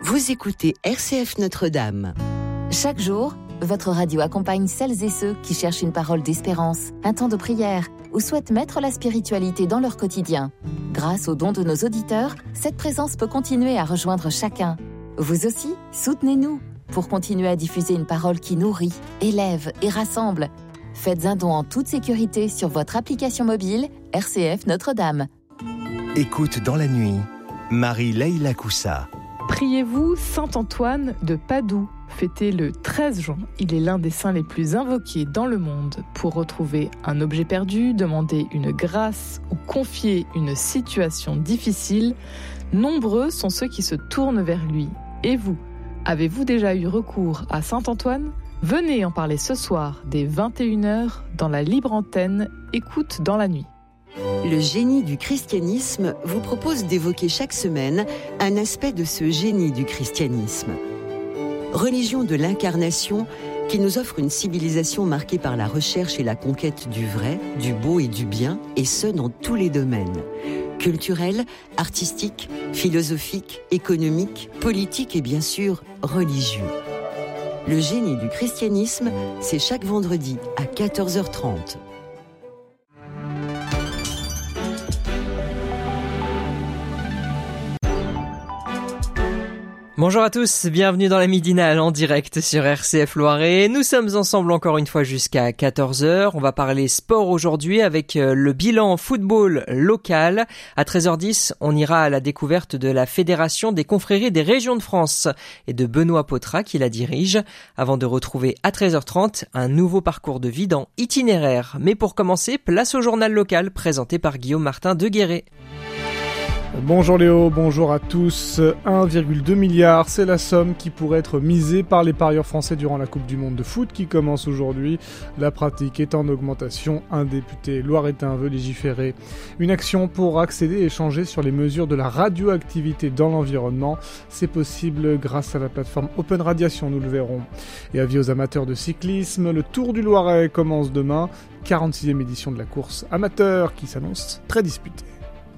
Vous écoutez RCF Notre-Dame. Chaque jour, votre radio accompagne celles et ceux qui cherchent une parole d'espérance, un temps de prière ou souhaitent mettre la spiritualité dans leur quotidien. Grâce aux dons de nos auditeurs, cette présence peut continuer à rejoindre chacun. Vous aussi, soutenez-nous pour continuer à diffuser une parole qui nourrit, élève et rassemble. Faites un don en toute sécurité sur votre application mobile RCF Notre-Dame. Écoute dans la nuit, Marie-Leila Coussa. Priez-vous Saint Antoine de Padoue, fêté le 13 juin. Il est l'un des saints les plus invoqués dans le monde pour retrouver un objet perdu, demander une grâce ou confier une situation difficile. Nombreux sont ceux qui se tournent vers lui. Et vous, avez-vous déjà eu recours à Saint Antoine ? Venez en parler ce soir dès 21h dans la libre antenne Écoute dans la nuit. Le génie du christianisme vous propose d'évoquer chaque semaine un aspect de ce génie du christianisme. Religion de l'incarnation qui nous offre une civilisation marquée par la recherche et la conquête du vrai, du beau et du bien, et ce dans tous les domaines. Culturel, artistique, philosophique, économique, politique et bien sûr religieux. Le génie du christianisme, c'est chaque vendredi à 14h30. Bonjour à tous, bienvenue dans la Midinale en direct sur RCF Loiret. Nous sommes ensemble encore une fois jusqu'à 14h. On va parler sport aujourd'hui avec le bilan football local. À 13h10, on ira à la découverte de la Fédération des confréries des régions de France et de Benoît Potrat qui la dirige, avant de retrouver à 13h30 un nouveau parcours de vie dans Itinéraire. Mais pour commencer, place au journal local présenté par Guillaume Martin de Guéret. Bonjour Léo, bonjour à tous. 1,2 milliard, c'est la somme qui pourrait être misée par les parieurs français durant la Coupe du Monde de foot qui commence aujourd'hui. La pratique est en augmentation. Un député loiretain veut légiférer une action pour accéder et échanger sur les mesures de la radioactivité dans l'environnement. C'est possible grâce à la plateforme Open Radiation, nous le verrons. Et avis aux amateurs de cyclisme, le Tour du Loiret commence demain. 46e édition de la course amateur qui s'annonce très disputée.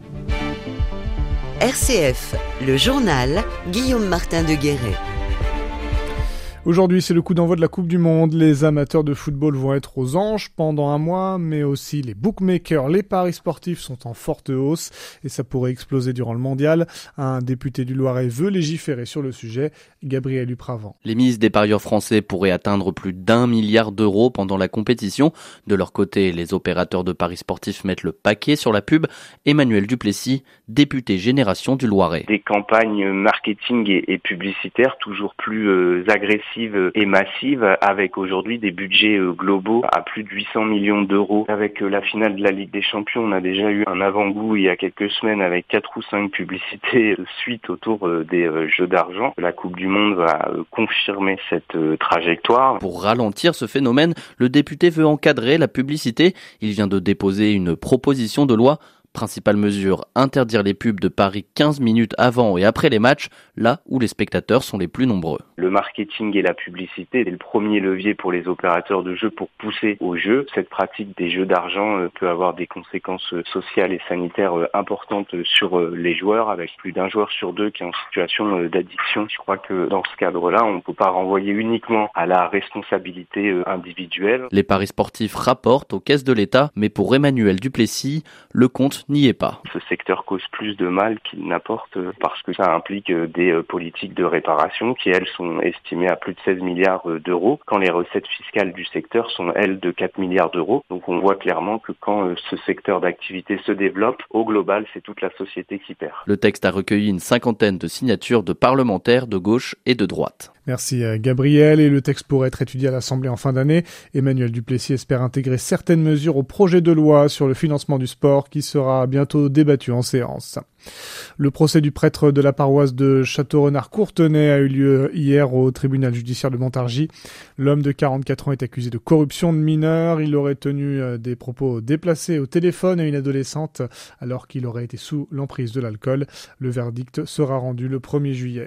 RCF, le journal, Guillaume Martin de Guéret. Aujourd'hui, c'est le coup d'envoi de la Coupe du Monde. Les amateurs de football vont être aux anges pendant un mois, mais aussi les bookmakers, les paris sportifs sont en forte hausse et ça pourrait exploser durant le mondial. Un député du Loiret veut légiférer sur le sujet. Gabriel Upravant. Les mises des parieurs français pourraient atteindre plus d'1 milliard d'euros pendant la compétition. De leur côté, les opérateurs de paris sportifs mettent le paquet sur la pub. Emmanuel Duplessis, député Génération du Loiret. Des campagnes marketing et publicitaires toujours plus agressives et massive, avec aujourd'hui des budgets globaux à plus de 800 millions d'euros. Avec la finale de la Ligue des Champions, on a déjà eu un avant-goût il y a quelques semaines avec 4 ou 5 publicités de suite autour des jeux d'argent. La Coupe du Monde va confirmer cette trajectoire. Pour ralentir ce phénomène, le député veut encadrer la publicité. Il vient de déposer une proposition de loi. Principale mesure, interdire les pubs de paris 15 minutes avant et après les matchs, là où les spectateurs sont les plus nombreux. Le marketing et la publicité est le premier levier pour les opérateurs de jeux pour pousser au jeu. Cette pratique des jeux d'argent peut avoir des conséquences sociales et sanitaires importantes sur les joueurs, avec plus d'un joueur sur deux qui est en situation d'addiction. Je crois que dans ce cadre-là, on ne peut pas renvoyer uniquement à la responsabilité individuelle. Les paris sportifs rapportent aux caisses de l'État, mais pour Emmanuel Duplessis, le compte n'y est pas. Ce secteur cause plus de mal qu'il n'apporte parce que ça implique des politiques de réparation qui, elles, sont estimées à plus de 16 milliards d'euros, quand les recettes fiscales du secteur sont, elles, de 4 milliards d'euros. Donc on voit clairement que quand ce secteur d'activité se développe, au global, c'est toute la société qui perd. Le texte a recueilli une 50aine de signatures de parlementaires de gauche et de droite. Merci Gabriel. Et le texte pourrait être étudié à l'Assemblée en fin d'année. Emmanuel Duplessis espère intégrer certaines mesures au projet de loi sur le financement du sport qui sera bientôt débattu en séance. Le procès du prêtre de la paroisse de Château-Renard-Courtenay a eu lieu hier au tribunal judiciaire de Montargis. L'homme de 44 ans est accusé de corruption de mineurs. Il aurait tenu des propos déplacés au téléphone à une adolescente alors qu'il aurait été sous l'emprise de l'alcool. Le verdict sera rendu le 1er juillet.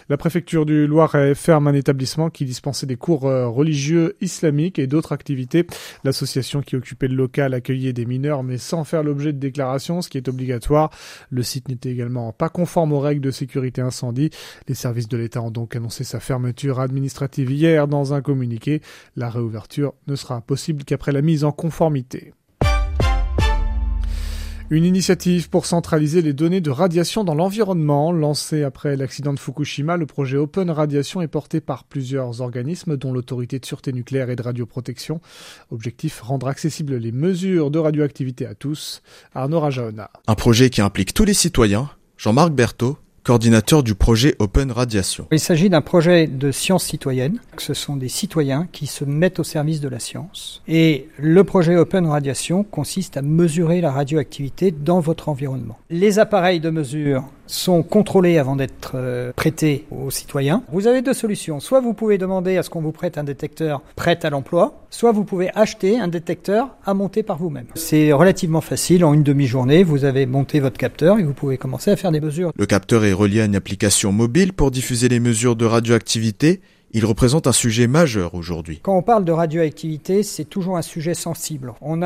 La préfecture du Loiret ferme un établissement qui dispensait des cours religieux islamiques et d'autres activités. L'association qui occupait le local accueillait des mineurs mais sans faire l'objet de déclaration, ce qui est obligatoire. Le site n'était également pas conforme aux règles de sécurité incendie. Les services de l'État ont donc annoncé sa fermeture administrative hier dans un communiqué. La réouverture ne sera possible qu'après la mise en conformité. Une initiative pour centraliser les données de radiation dans l'environnement. Lancé après l'accident de Fukushima, le projet Open Radiation est porté par plusieurs organismes, dont l'Autorité de sûreté nucléaire et de radioprotection. Objectif, rendre accessibles les mesures de radioactivité à tous. Arnaud Rajaona. Un projet qui implique tous les citoyens. Jean-Marc Berthaud, coordinateur du projet Open Radiation. Il s'agit d'un projet de science citoyenne. Ce sont des citoyens qui se mettent au service de la science. Et le projet Open Radiation consiste à mesurer la radioactivité dans votre environnement. Les appareils de mesure sont contrôlés avant d'être prêtés aux citoyens. Vous avez deux solutions. Soit vous pouvez demander à ce qu'on vous prête un détecteur prêt à l'emploi, soit vous pouvez acheter un détecteur à monter par vous-même. C'est relativement facile. En une demi-journée, vous avez monté votre capteur et vous pouvez commencer à faire des mesures. Le capteur est relié à une application mobile pour diffuser les mesures de radioactivité. Il représente un sujet majeur aujourd'hui. Quand on parle de radioactivité, c'est toujours un sujet sensible. On a